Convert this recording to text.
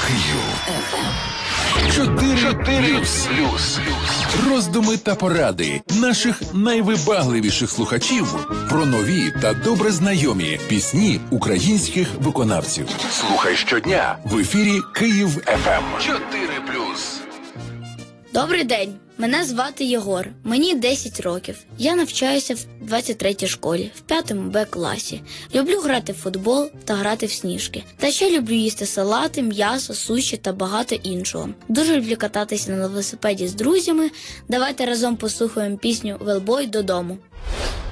4 плюс. Роздуми та поради наших найвибагливіших слухачів про нові та добре знайомі пісні українських виконавців. Слухай щодня в ефірі Київ ФМ. 4 плюс. Добрий день, мене звати Єгор, мені 10 років. Я навчаюся в 23-й школі, в 5-му Б-класі. Люблю грати в футбол та грати в сніжки. Та ще люблю їсти салати, м'ясо, суші та багато іншого. Дуже люблю кататися на велосипеді з друзями. Давайте разом послухаємо пісню «Велбой додому».